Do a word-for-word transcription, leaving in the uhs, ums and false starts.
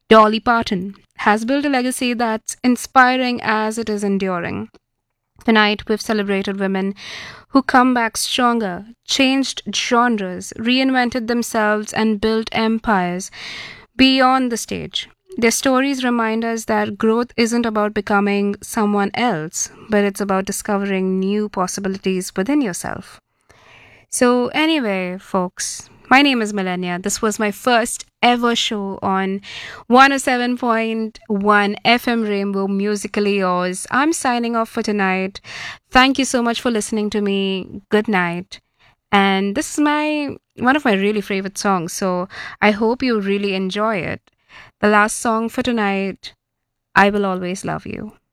Dolly Parton has built a legacy that's inspiring as it is enduring. Tonight, we've celebrated women who come back stronger, changed genres, reinvented themselves, and built empires beyond the stage. Their stories remind us that growth isn't about becoming someone else, but it's about discovering new possibilities within yourself. So, anyway, folks, my name is Millennia. This was my first ever show on one oh seven point one F M Rainbow Musically Yours. I'm signing off for tonight. Thank you so much for listening to me. Good night. And this is my one of my really favorite songs, so I hope you really enjoy it. The last song for tonight, I Will Always Love You.